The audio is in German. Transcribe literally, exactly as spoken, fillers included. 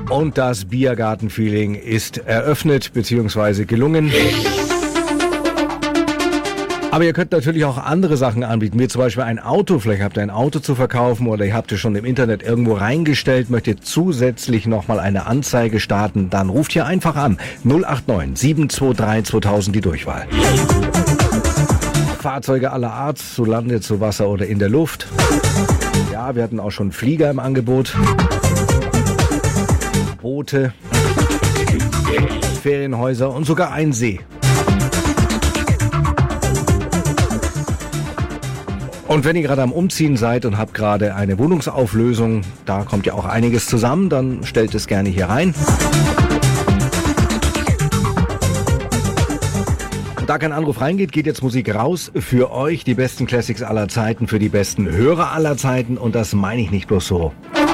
Und das Biergarten-Feeling ist eröffnet bzw. gelungen. Aber ihr könnt natürlich auch andere Sachen anbieten, wie zum Beispiel ein Auto. Vielleicht habt ihr ein Auto zu verkaufen oder ihr habt es schon im Internet irgendwo reingestellt, möchtet zusätzlich nochmal eine Anzeige starten. Dann ruft hier einfach an. null acht neun sieben zwei drei zweitausend die Durchwahl. Fahrzeuge aller Art, zu Lande, zu Wasser oder in der Luft. Ja, wir hatten auch schon Flieger im Angebot. Boote, Ferienhäuser und sogar ein See. Und wenn ihr gerade am Umziehen seid und habt gerade eine Wohnungsauflösung, da kommt ja auch einiges zusammen, dann stellt es gerne hier rein. Und da kein Anruf reingeht, geht jetzt Musik raus für euch, die besten Classics aller Zeiten, für die besten Hörer aller Zeiten und das meine ich nicht bloß so.